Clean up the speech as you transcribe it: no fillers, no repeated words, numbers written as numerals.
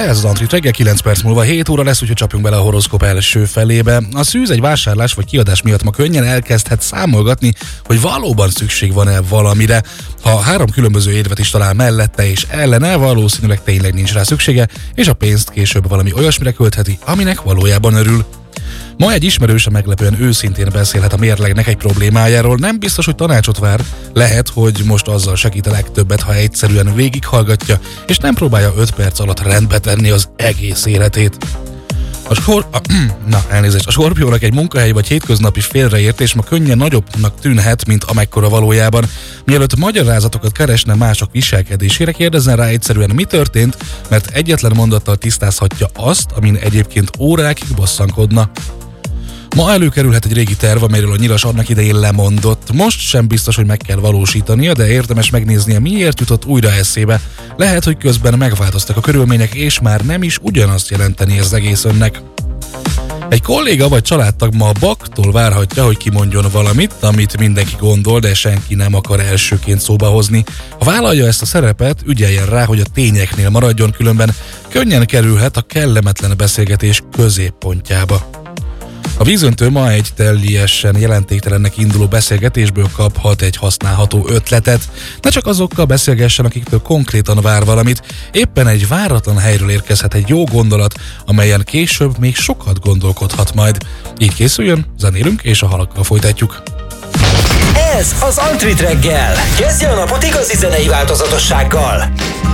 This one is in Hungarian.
Ez az Antrit reggel, 9 perc múlva 7 óra lesz, úgyhogy csapjunk bele a horoszkóp első felébe. A szűz egy vásárlás vagy kiadás miatt ma könnyen elkezdhet számolgatni, hogy valóban szükség van-e valamire. Ha 3 különböző érvet is talál mellette és ellene, valószínűleg tényleg nincs rá szüksége, és a pénzt később valami olyasmire költheti, aminek valójában örül. Ma egy ismerőse meglepően őszintén beszélhet a mérlegnek egy problémájáról, nem biztos, hogy tanácsot vár, lehet, hogy most azzal segít a legtöbbet, ha egyszerűen végighallgatja, és nem próbálja 5 perc alatt rendbe tenni az egész életét. A Skorpiónak egy munkahely vagy hétköznapi félreértés ma könnyen nagyobbnak tűnhet, mint amekkora valójában. Mielőtt magyarázatokat keresne mások viselkedésére, kérdezzen rá egyszerűen, mi történt, mert egyetlen mondattal tisztázhatja azt, amin egyébként órákig bosszankodna. Ma előkerülhet egy régi terv, amelyről a nyilas annak idején lemondott. Most sem biztos, hogy meg kell valósítania, de érdemes megnéznie, miért jutott újra eszébe. Lehet, hogy közben megváltoztak a körülmények, és már nem is ugyanazt jelenteni az egész önnek. Egy kolléga vagy családtag ma a baktól várhatja, hogy kimondjon valamit, amit mindenki gondol, de senki nem akar elsőként szóba hozni. Ha vállalja ezt a szerepet, ügyeljen rá, hogy a tényeknél maradjon, különben könnyen kerülhet a kellemetlen beszélgetés középpontjába. A vízöntő ma egy teljesen jelentéktelennek induló beszélgetésből kaphat egy használható ötletet. Ne csak azokkal beszélgessen, akiktől konkrétan vár valamit, éppen egy váratlan helyről érkezhet egy jó gondolat, amelyen később még sokat gondolkodhat majd. Így készüljön, zenélünk és a halakkal folytatjuk. Ez az Antrit reggel. Kezdje a napot igazi zenei változatossággal.